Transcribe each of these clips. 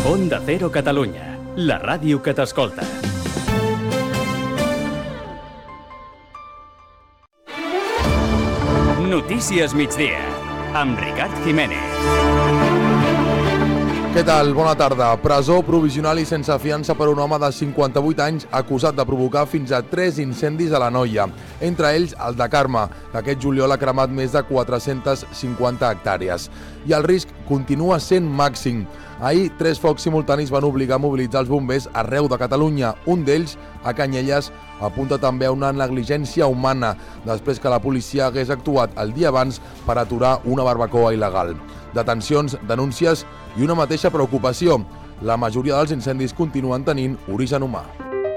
Onda Cero Catalunya, la ràdio que t'escolta. Notícies migdia, amb Ricard Jiménez. Què tal? Bona tarda. Presó provisional i sense fiança per un home de 58 anys acusat de provocar fins a 3 incendis a l'Anoia. Entre ells, el de Carme, que aquest juliol ha cremat més de 450 hectàrees. I el risc continua sent màxim. Ahir, 3 focs simultanis van obligar a mobilitzar els bombers arreu de Catalunya. Un d'ells, a Canyelles, apunta també a una negligència humana, després que la policia hagués actuat el dia abans per aturar una barbacoa il·legal. Detencions, denúncies i una mateixa preocupació. La majoria dels incendis continuen tenint origen humà.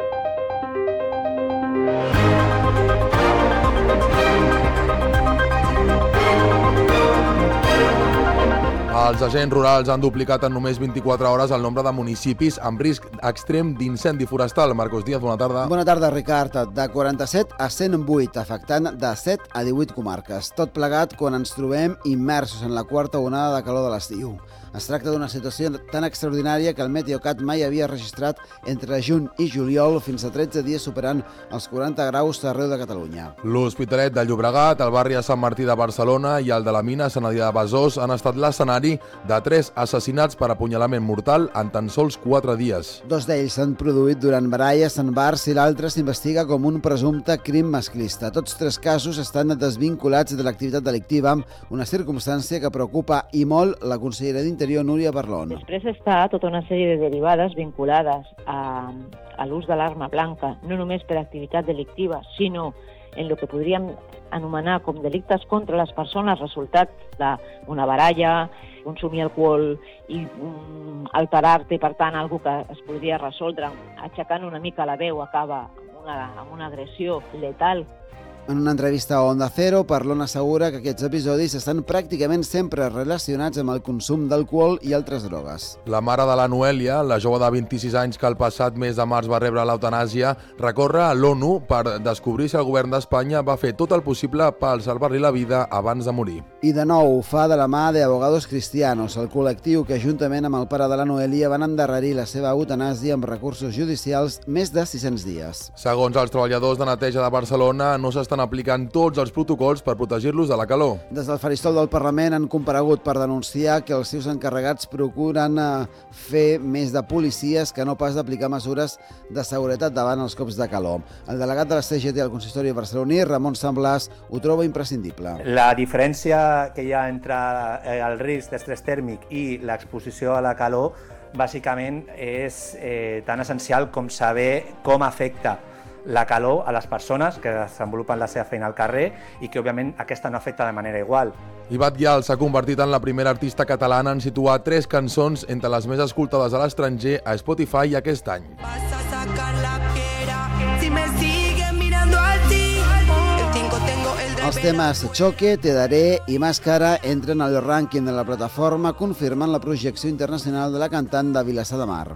Els agents rurals han duplicat en només 24 hores el nombre de municipis amb risc extrem d'incendi forestal. Marcos Díaz, bona tarda. Bona tarda, Ricard. De 47 a 108, afectant de 7 a 18 comarques. Tot plegat quan ens trobem immersos en la quarta onada de calor de l'estiu. Es tracta d'una situació tan extraordinària que el Meteocat mai havia registrat entre juny i juliol, fins a 13 dies superant els 40 graus arreu de Catalunya. L'Hospitalet de Llobregat, el barri de Sant Martí de Barcelona i el de la mina Sant Adrià de Besòs han estat l'escenari de 3 assassinats per apunyalament mortal en tan sols 4 dies. 2 d'ells s'han produït durant baralles en bars i l'altre s'investiga com un presumpte crim masclista. Tots 3 casos estan desvinculats de l'activitat delictiva, una circumstància que preocupa i molt la consellera d'Interior, Núria Parlon. Després està tota una sèrie de derivades vinculades a l'ús de l'arma blanca, no només per activitat delictiva, sinó en el que podríem anomenar com delictes contra les persones, resultat d'una baralla, consumir alcohol i alterar-te, per tant, algo que es podria resoldre aixecant una mica la veu, acaba amb una agressió letal. En una entrevista a Onda Cero, Parlon assegura que aquests episodis estan pràcticament sempre relacionats amb el consum d'alcohol i altres drogues. La mare de la Noèlia, la jove de 26 anys que el passat mes de març va rebre l'eutanàsia, recorre a l'ONU per descobrir si el govern d'Espanya va fer tot el possible per salvar-li la vida abans de morir. I de nou ho fa de la mà de Abogados Cristianos, el col·lectiu que juntament amb el pare de la Noèlia van endarrerir la seva eutanàsia amb recursos judicials més de 600 dies. Segons els treballadors de neteja de Barcelona, no s'estan aplicant tots els protocols per protegir-los de la calor. Des del faristol del Parlament han comparegut per denunciar que els seus encarregats procuren fer més de policies que no pas d'aplicar mesures de seguretat davant els cops de calor. El delegat de la CGT al consistori barceloní, Ramon Samblas, ho troba imprescindible. La diferència que hi ha entre el risc d'estrès tèrmic i l'exposició a la calor bàsicament és tan essencial com saber com afecta la calor a les persones que desenvolupen la seva feina al carrer i que, òbviament, aquesta no afecta de manera igual. Ivat Guial s'ha convertit en la primera artista catalana en situar 3 cançons entre les més escoltades a l'estranger a Spotify aquest any. Els temes Choque, Te Daré i Màscara entren al rànquing de la plataforma, confirmant la projecció internacional de la cantant de Vilassar de Mar.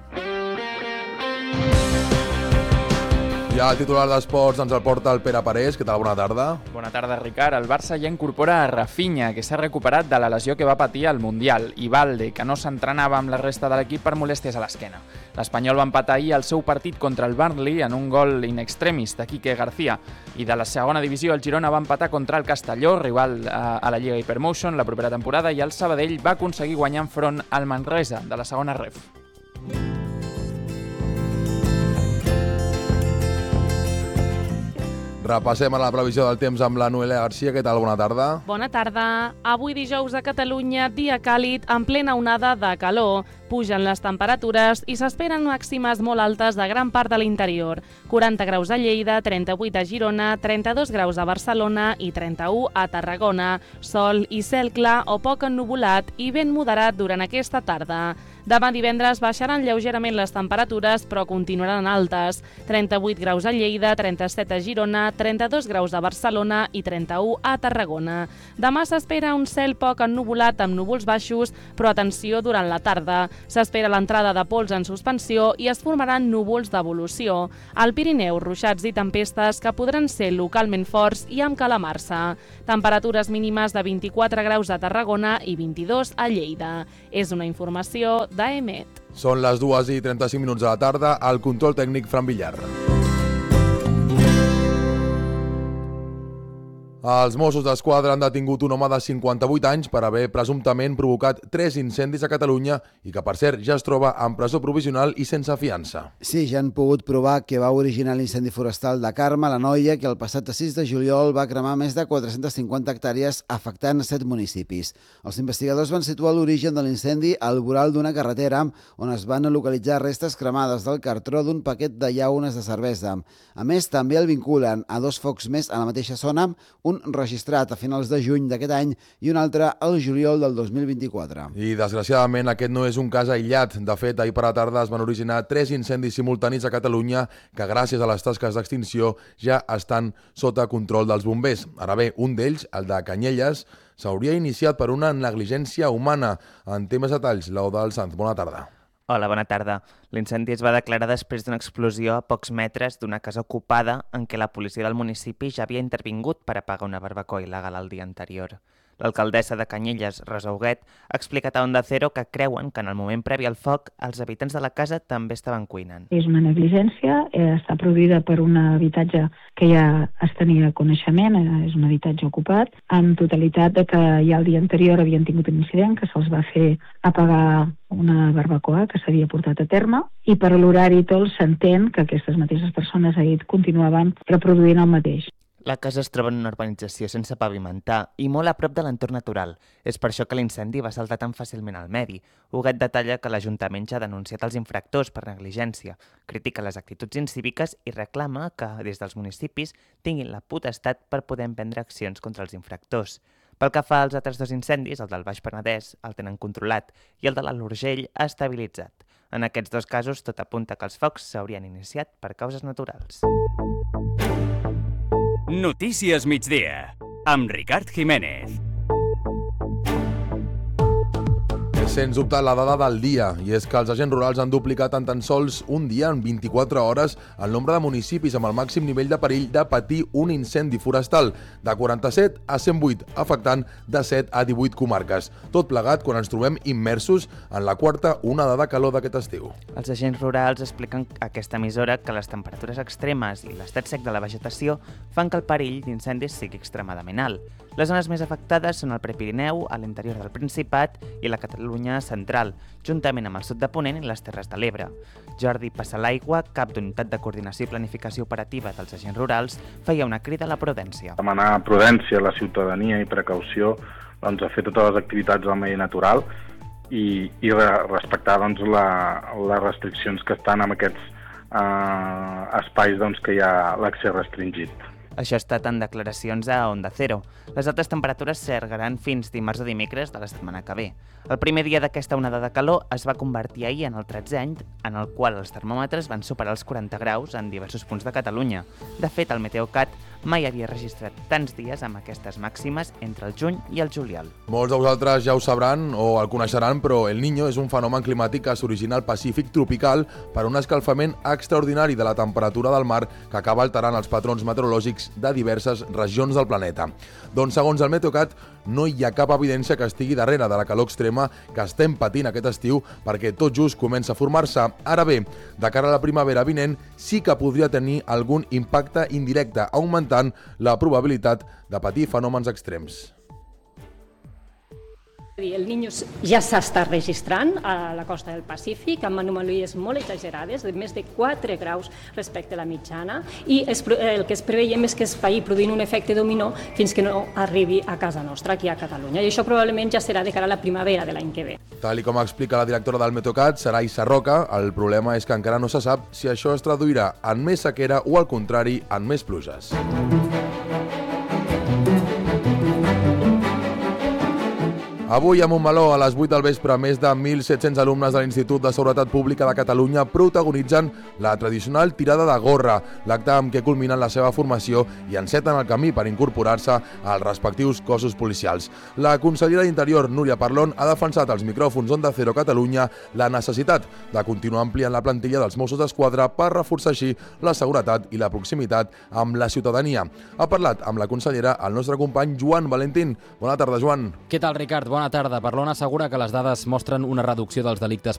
Ja el titular d'esports ens el porta el Pere Parés. Què tal? Bona tarda. Bona tarda, Ricard. El Barça ja incorpora a Rafinha, que s'ha recuperat de la lesió que va patir al Mundial, i Valde, que no s'entrenava amb la resta de l'equip per molèsties a l'esquena. L'Espanyol va empatar ahir el seu partit contra el Burnley en un gol in extremis de Quique García. I de la segona divisió, el Girona va empatar contra el Castelló, rival a la Lliga Hypermotion la propera temporada, i el Sabadell va aconseguir guanyar enfront al Manresa, de la segona ref. Repassem a la previsió del temps amb la Noelia Garcia. Què tal? Bona tarda. Bona tarda. Avui dijous a Catalunya, dia càlid en plena onada de calor. Pugen les temperatures i s'esperen màximes molt altes de gran part de l'interior. 40 graus a Lleida, 38 a Girona, 32 graus a Barcelona i 31 a Tarragona. Sol i cel clar o poc ennuvolat i vent moderat durant aquesta tarda. Demà divendres baixaran lleugerament les temperatures, però continuaran altes. 38 graus a Lleida, 37 a Girona, 32 graus a Barcelona i 31 a Tarragona. Demà s'espera un cel poc ennuvolat amb núvols baixos, però atenció durant la tarda. S'espera l'entrada de pols en suspensió i es formaran núvols d'evolució. Al Pirineu, ruixats i tempestes que podran ser localment forts i amb calamarsa. Temperatures mínimes de 24 graus a Tarragona i 22 a Lleida. És una informació d'AEMET. Són les 2:35 de la tarda, al control tècnic Fran Villar. Els Mossos d'Esquadra han detingut un home de 58 anys per haver presumptament provocat 3 incendis a Catalunya i que, per cert, ja es troba en presó provisional i sense fiança. Sí, ja han pogut provar que va originar l'incendi forestal de Carme, la Noia, que el passat 6 de juliol va cremar més de 450 hectàrees afectant 7 municipis. Els investigadors van situar l'origen de l'incendi al voral d'una carretera on es van localitzar restes cremades del cartró d'un paquet de llaunes de cervesa. A més, també el vinculen a 2 focs més a la mateixa zona, un registrat a finals de juny d'aquest any i un altre al juliol del 2024. I, desgraciadament, aquest no és un cas aïllat. De fet, ahir per la tarda es van originar 3 incendis simultanis a Catalunya que, gràcies a les tasques d'extinció, ja estan sota control dels bombers. Ara bé, un d'ells, el de Canyelles, s'hauria iniciat per una negligència humana. En té més detalls, l'Eudald Sanz. Bona tarda. Hola, bona tarda. L'incendi es va declarar després d'una explosió a pocs metres d'una casa ocupada en què la policia del municipi ja havia intervingut per apagar una barbacoa il·legal el dia anterior. L'alcaldessa de Canyelles, Rosa Huguet, ha explicat a Onda Cero que creuen que en el moment previ al foc els habitants de la casa també estaven cuinant. És una negligència, està produïda per un habitatge que ja es tenia coneixement, és un habitatge ocupat, amb totalitat de que ja el dia anterior havien tingut un incident que se'ls va fer apagar una barbacoa que s'havia portat a terme i per l'horari i tot s'entén que aquestes mateixes persones ahir continuaven reproduint el mateix. La casa es troba en una urbanització sense pavimentar i molt a prop de l'entorn natural. És per això que l'incendi va saltar tan fàcilment al medi. Huguet detalla que l'Ajuntament ja ha denunciat els infractors per negligència, critica les actituds incíviques i reclama que, des dels municipis, tinguin la potestat per poder emprendre accions contra els infractors. Pel que fa als altres 2 incendis, el del Baix Penedès el tenen controlat i el de l'Alt Urgell ha estabilitzat. En aquests 2 casos, tot apunta que els focs s'haurien iniciat per causes naturals. Notícies migdia, amb Ricard Jiménez. És sens dubte la dada del dia, i és que els agents rurals han duplicat en tan sols un dia, en 24 hores, el nombre de municipis amb el màxim nivell de perill de patir un incendi forestal, de 47 a 108, afectant de 7 a 18 comarques. Tot plegat quan ens trobem immersos en la 4ª onada de calor d'aquest estiu. Els agents rurals expliquen a aquesta emissora que les temperatures extremes i l'estat sec de la vegetació fan que el perill d'incendis sigui extremadament alt. Les zones més afectades són el Prepirineu, a l'interior del Principat i la Catalunya central, juntament amb el sud de Ponent i les Terres de l'Ebre. Jordi Passalaigua, cap d'Unitat de Coordinació i Planificació Operativa dels Agents Rurals, feia una crida a la prudència. Demanar prudència a la ciutadania i precaució a fer totes les activitats del medi natural i respectar les restriccions que estan en aquests espais que hi ha l'accés restringit. Això ha estat en declaracions a Onda Cero. Les altes temperatures s'allargaran fins dimarts o dimecres de la setmana que ve. El primer dia d'aquesta onada de calor es va convertir ahir en el 13è any, en el qual els termòmetres van superar els 40 graus en diversos punts de Catalunya. De fet, el Meteocat mai havia registrat tants dies amb aquestes màximes entre el juny i el juliol. Molts de vosaltres ja ho sabran o el coneixeran, però El Niño és un fenomen climàtic que s'origina al Pacífic tropical per un escalfament extraordinari de la temperatura del mar que acaba alterant els patrons meteorològics de diverses regions del planeta. Doncs, segons el Meteocat, no hi ha cap evidència que estigui darrere de la calor extrema que estem patint aquest estiu, perquè tot just comença a formar-se. Ara bé, de cara a la primavera vinent, sí que podria tenir algun impacte indirecte, augmentant la probabilitat de patir fenòmens extrems. El Niño ja s'està registrant a la costa del Pacífic amb anomalies molt exagerades, de més de 4 graus respecte a la mitjana, i el que es preveiem és que es vagi produint un efecte dominó fins que no arribi a casa nostra, aquí a Catalunya. I això probablement ja serà de cara a la primavera de l'any que ve. Tal com explica la directora del Meteocat, Sarai Sarroca, el problema és que encara no se sap si això es traduirà en més sequera o, al contrari, en més pluges. Avui a Montmeló, a les 8 del vespre, més de 1.700 alumnes de l'Institut de Seguretat Pública de Catalunya protagonitzen la tradicional tirada de gorra, l'acte amb què culminen la seva formació i enceten el camí per incorporar-se als respectius cossos policials. La consellera d'Interior, Núria Parlon, ha defensat als micròfons Onda Cero Catalunya la necessitat de continuar ampliant la plantilla dels Mossos d'Esquadra per reforçar així la seguretat i la proximitat amb la ciutadania. Ha parlat amb la consellera el nostre company Joan Valentín. Bona tarda, Joan. Què tal, Ricard? Bona tarda. Parlon assegura que les dades mostren una reducció dels delictes